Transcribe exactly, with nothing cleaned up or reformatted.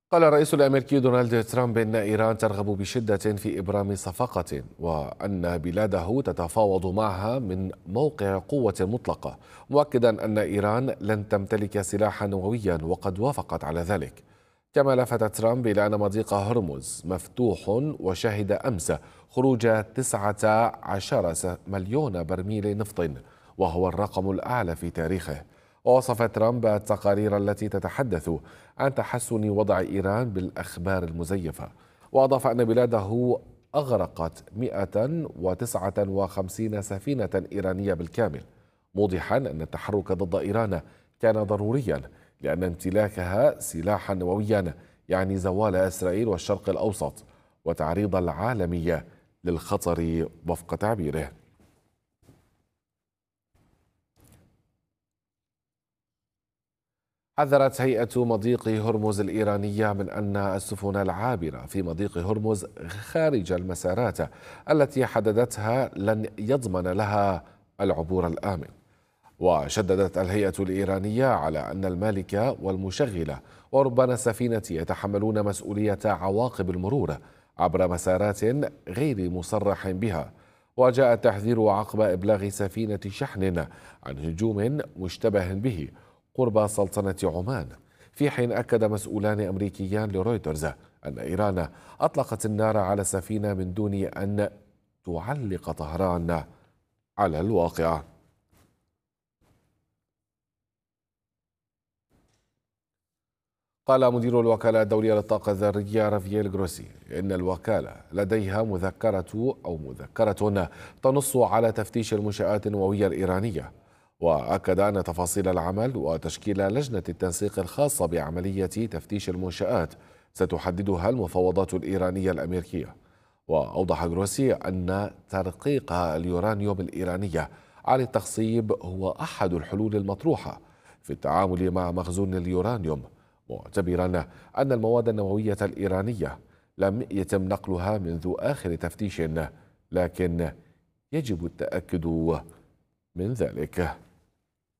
قال الرئيس الأمريكي دونالد ترامب إن إيران ترغب بشدة في إبرام صفقة، وأن بلاده تتفاوض معها من موقع قوة مطلقة، مؤكدا أن إيران لن تمتلك سلاحا نوويا وقد وافقت على ذلك. كما لفت ترامب إلى أن مضيق هرمز مفتوح، وشهد أمس خروج تسعة عشر مليون برميل نفط، وهو الرقم الأعلى في تاريخه. ووصف ترامب التقارير التي تتحدث عن تحسن وضع إيران بالأخبار المزيفة، وأضاف أن بلاده أغرقت مئة وتسعة وخمسين سفينة إيرانية بالكامل، موضحا أن التحرك ضد إيران كان ضروريا لأن امتلاكها سلاحا نوويا يعني زوال إسرائيل والشرق الأوسط وتعريض العالمية للخطر وفق تعبيره. حذرت هيئة مضيق هرمز الإيرانية من أن السفن العابرة في مضيق هرمز خارج المسارات التي حددتها لن يضمن لها العبور الآمن. وشددت الهيئة الإيرانية على أن المالك والمشغلة وربان السفينة يتحملون مسؤولية عواقب المرور عبر مسارات غير مصرح بها. وجاء التحذير عقب إبلاغ سفينة شحن عن هجوم مشتبه به قرب سلطنة عمان، في حين أكد مسؤولان أمريكيان لرويترز أن إيران أطلقت النار على السفينة من دون أن تعلق طهران على الواقع. قال مدير الوكالة الدولية للطاقة الذرية رافييل جروسي إن الوكالة لديها مذكرة أو مذكرة تنص على تفتيش المنشآت النووية الإيرانية، وأكد أن تفاصيل العمل وتشكيل لجنة التنسيق الخاصة بعملية تفتيش المنشآت ستحددها المفاوضات الإيرانية الأمريكية. وأوضح جروسي أن ترقيق اليورانيوم الإيرانية على التخصيب هو أحد الحلول المطروحة في التعامل مع مخزون اليورانيوم، معتبرا أن المواد النووية الإيرانية لم يتم نقلها منذ آخر تفتيش، لكن يجب التأكد من ذلك.